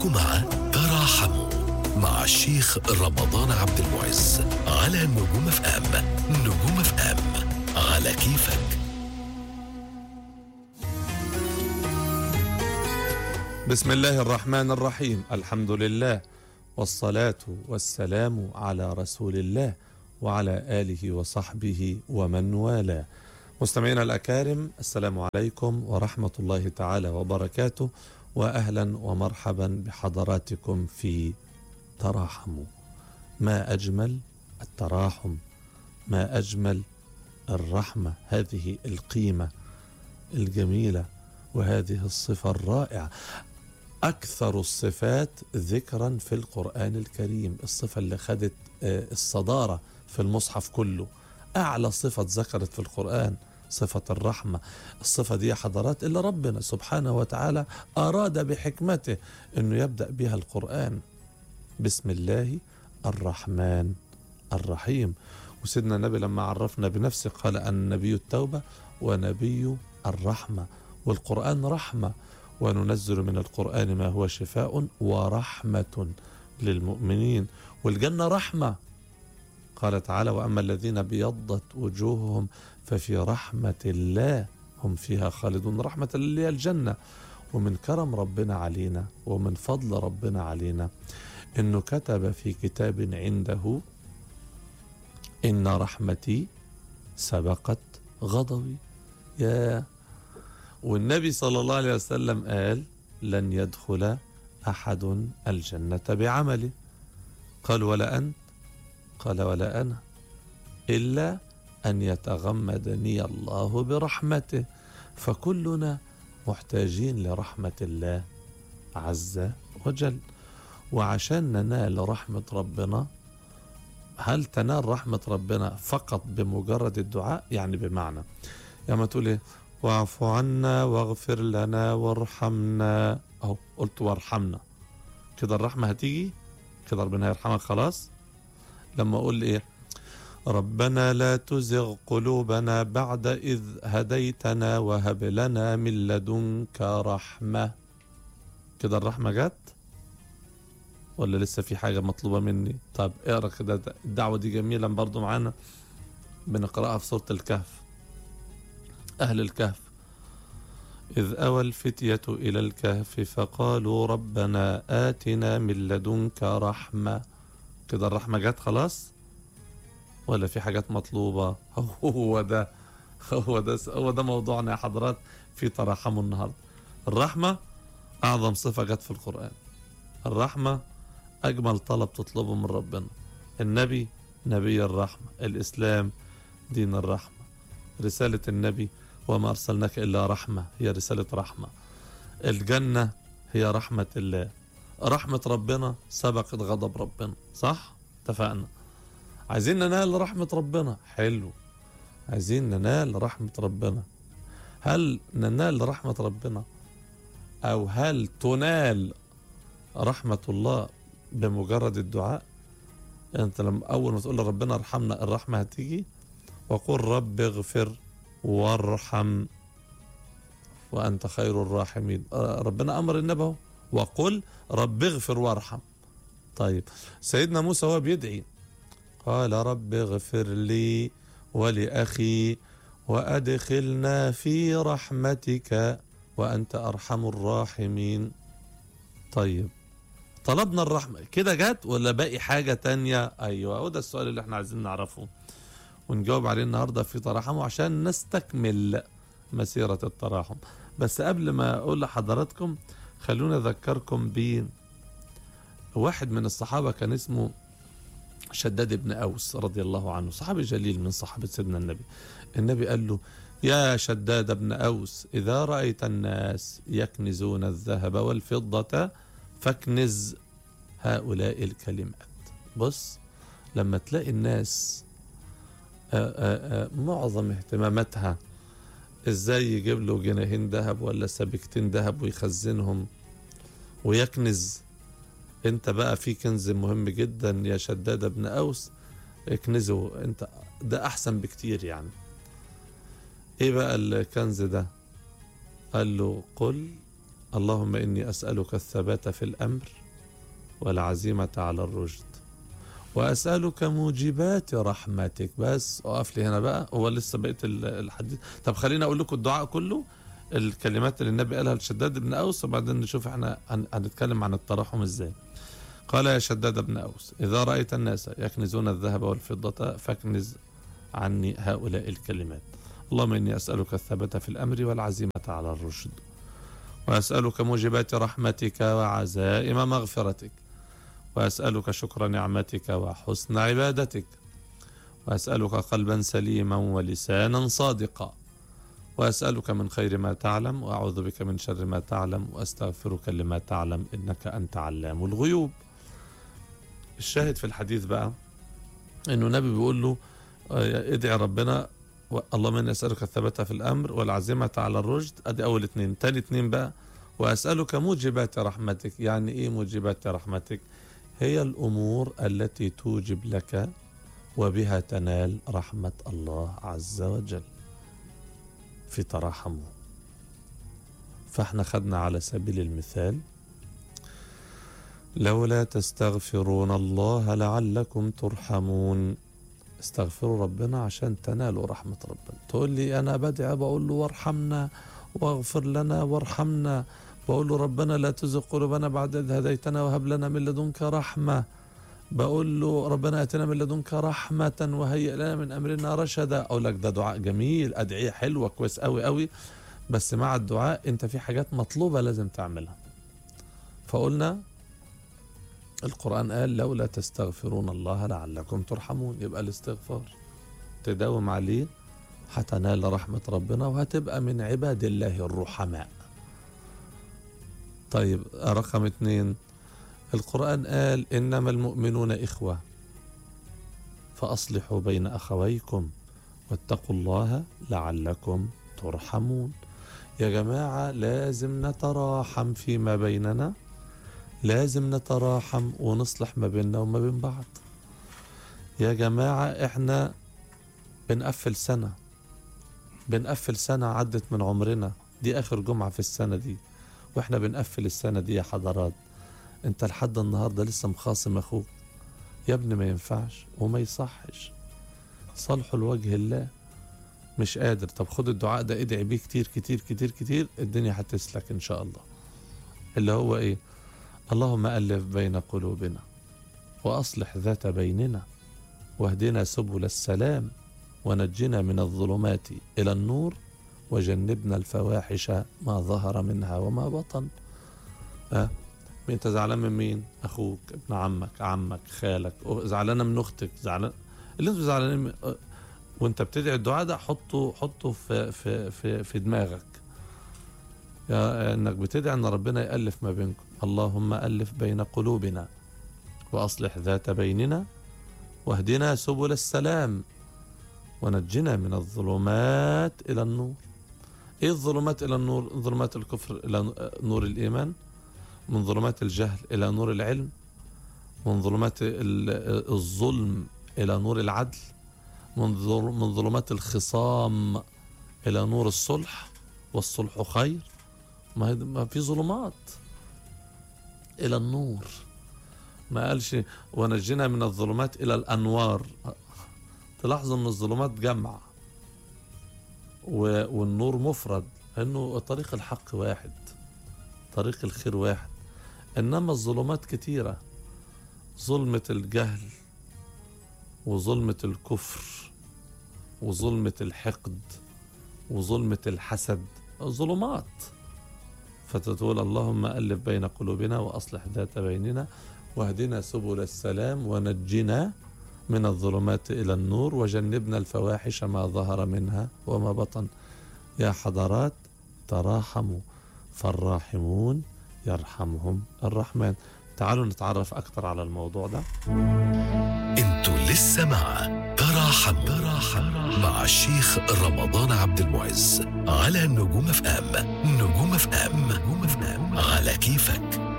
معكم مع تراحموا مع الشيخ رمضان عبد المعز على نجوم اف ام. نجوم اف ام على كيفك. بسم الله الرحمن الرحيم. الحمد لله والصلاة والسلام على رسول الله وعلى آله وصحبه ومن والاه. مستمعينا الأكارم، السلام عليكم ورحمة الله تعالى وبركاته، وأهلا ومرحبا بحضراتكم في تراحموا. ما أجمل التراحم، ما أجمل الرحمة، هذه القيمة الجميلة وهذه الصفة الرائعة، أكثر الصفات ذكرا في القرآن الكريم، الصفة اللي خدت الصدارة في المصحف كله، أعلى صفة ذكرت في القرآن صفة الرحمة. الصفة دي يا حضرات اللي ربنا سبحانه وتعالى أراد بحكمته أنه يبدأ بها القرآن، بسم الله الرحمن الرحيم. وسيدنا النبي لما عرفنا بنفسه قال أن نبي التوبة ونبي الرحمة، والقرآن رحمة، وننزل من القرآن ما هو شفاء ورحمة للمؤمنين، والجنة رحمة. قال تعالى: وأما الذين بيضت وجوههم ففي رحمة الله هم فيها خالدون. رحمة الله الجنة. ومن كرم ربنا علينا ومن فضل ربنا علينا إنه كتب في كتاب عنده: إن رحمتي سبقت غضبي. يا والنبي صلى الله عليه وسلم قال: لن يدخل أحد الجنة بعمله. قال: ولا أنت؟ قال: ولا أنا، إلا أن يتغمدني الله برحمته. فكلنا محتاجين لرحمة الله عز وجل. وعشان ننال رحمة ربنا، هل تنال رحمة ربنا فقط بمجرد الدعاء؟ يعني بمعنى لما تقول إيه؟ واعف عنا واغفر لنا وارحمنا، أهو قلت وارحمنا، كده الرحمة هتيجي، كده ربنا هيرحمك خلاص. لما أقول إيه؟ ربنا لا تزغ قلوبنا بعد إذ هديتنا وهب لنا من لدنك رحمة، كده الرحمة جت ولا لسه في حاجة مطلوبة مني؟ طب اقرأ كده، الدعوة دي جميلة برضو معانا، بنقرأها في سورة الكهف. أهل الكهف: إذ أوى الفتية إلى الكهف فقالوا ربنا آتنا من لدنك رحمة، كده الرحمة جت خلاص ولا في حاجات مطلوبة؟ هو ده موضوعنا يا حضرات في تراحموا النهاردة. الرحمة أعظم صفة جت في القرآن، الرحمة أجمل طلب تطلبه من ربنا. النبي نبي الرحمة، الإسلام دين الرحمة، رسالة النبي وما أرسلناك إلا رحمة هي رسالة رحمة، الجنة هي رحمة الله، رحمة ربنا سبقت غضب ربنا، صح؟ اتفقنا. عايزين ننال رحمة ربنا، حلو، عايزين ننال رحمة ربنا. هل ننال رحمة ربنا أو هل تنال رحمة الله بمجرد الدعاء؟ أنت لما أول ما تقول لربنا ارحمنا الرحمة هتيجي. وقل رب اغفر وارحم وأنت خير الراحمين. ربنا أمر النبي وقل رب اغفر وارحم. طيب سيدنا موسى هو بيدعي قال: رب اغفر لي ولأخي وأدخلنا في رحمتك وأنت أرحم الراحمين. طيب طلبنا الرحمة كده جت ولا باقي حاجة تانية؟ أيوة، وده السؤال اللي احنا عايزين نعرفه ونجاوب عليه النهاردة في تراحموا عشان نستكمل مسيرة التراحم. بس قبل ما أقول لحضراتكم خلونا أذكركم بواحد من الصحابة كان اسمه شداد بن أوس رضي الله عنه، صحابي جليل من صحابة سيدنا النبي. النبي قال له: يا شداد بن أوس، إذا رأيت الناس يكنزون الذهب والفضة فاكنز هؤلاء الكلمات. بص، لما تلاقي الناس معظم اهتماماتها ازاي يجيب له جنيهين ذهب ولا سبيكتين ذهب ويخزنهم ويكنز، انت بقى في كنز مهم جدا يا شداد بن أوس، اكنزه انت، ده احسن بكتير. يعني ايه بقى الكنز ده؟ قال له: قل اللهم إني أسألك الثبات في الأمر والعزيمة على الرشد، وأسألك موجبات رحمتك. بس أقف لي هنا بقى، هو لسه بقيت الحديث. طب خلينا أقول لكم الدعاء كله، الكلمات اللي النبي قالها لشداد بن أوس، وبعدين نشوف احنا هنتكلم عن الترحم ازاي. قال: يا شداد بن أوس، إذا رأيت الناس يكنزون الذهب والفضة فاكنز عني هؤلاء الكلمات: اللهم إني أسألك الثبات في الأمر والعزيمة على الرشد، وأسألك موجبات رحمتك وعزائم مغفرتك، وأسألك شكر نعمتك وحسن عبادتك، وأسألك قلبا سليما ولسانا صادقا، وأسألك من خير ما تعلم، وأعوذ بك من شر ما تعلم، وأستغفرك لما تعلم، إنك أنت علام الغيوب. الشاهد في الحديث بقى إنه النبي بيقول له ادعي ربنا: اللهم إني أسألك الثبات في الأمر والعزيمة على الرشد. أدي أول اتنين. تاني اتنين بقى: وأسألك موجبات رحمتك. يعني إيه موجبات رحمتك؟ هي الأمور التي توجب لك وبها تنال رحمة الله عز وجل. في تراحمه. فاحنا خدنا على سبيل المثال: لولا تستغفرون الله لعلكم ترحمون. استغفروا ربنا عشان تنالوا رحمة ربنا. تقول لي أنا بدعي بقول له وارحمنا واغفر لنا وارحمنا، بقول له ربنا لا تزغ قلوبنا بعد إذ هديتنا وهب لنا من لدنك رحمة، بقول له ربنا آتنا من لدنك رحمة وهيئ لنا من أمرنا رشدا. أقول لك ده دعاء جميل، أدعية حلوة كويس قوي قوي، بس مع الدعاء أنت في حاجات مطلوبة لازم تعملها. فقلنا القرآن قال: لولا تستغفرون الله لعلكم ترحمون. يبقى الاستغفار تداوم عليه هتنال رحمة ربنا وهتبقى من عباد الله الرحماء. طيب رقم 2، القرآن قال: إنما المؤمنون إخوة فأصلحوا بين أخويكم واتقوا الله لعلكم ترحمون. يا جماعة لازم نتراحم فيما بيننا، لازم نتراحم ونصلح ما بيننا وما بين بعض. يا جماعة احنا بنقفل سنة عدت من عمرنا، دي آخر جمعة في السنة دي، واحنا بنقفل السنة دي يا حضرات. انت لحد النهاردة لسه مخاصم اخوك. يا ابني ما ينفعش وما يصحش، صالحوا لوجه الله. مش قادر، طب خد الدعاء ده ادعي بيه كتير كتير كتير كتير، الدنيا هتسلك ان شاء الله. اللي هو ايه؟ اللهم ألف بين قلوبنا وأصلح ذات بيننا واهدنا سبل السلام ونجنا من الظلمات إلى النور وجنبنا الفواحش ما ظهر منها وما بطن. انت زعلان من مين؟ اخوك، ابن عمك، خالك، زعلانه من اختك، زعلان اللي انتوا زعلانين وانت بتدعي الدعاء ده حطه في دماغك، يا انك بتدعي ان ربنا يألف ما بينكم. اللهم ألف بين قلوبنا وأصلح ذات بيننا واهدنا سبل السلام ونجنا من الظلمات إلى النور. ايه الظلمات إلى النور؟ ظلمات الكفر إلى نور الإيمان، من ظلمات الجهل إلى نور العلم، من ظلمات الظلم إلى نور العدل، من ظلمات الخصام إلى نور الصلح، والصلح خير. ما في ظلمات إلى النور. ما قالش ونجنا من الظلمات إلى الأنوار. تلاحظوا أن الظلمات جمع والنور مفرد، أنه طريق الحق واحد، طريق الخير واحد. إنما الظلمات كتيرة، ظلمة الجهل وظلمة الكفر وظلمة الحقد وظلمة الحسد، ظلمات. فتقول اللهم ألف بين قلوبنا وأصلح ذات بيننا واهدنا سبل السلام ونجنا من الظلمات إلى النور وجنبنا الفواحش ما ظهر منها وما بطن. يا حضرات تراحموا فالراحمون يرحمهم الرحمن. تعالوا نتعرف أكثر على الموضوع ده. انتوا لسه مع تراحم مع الشيخ رمضان عبد المعز على نجوم اف ام. نجوم اف ام على كيفك.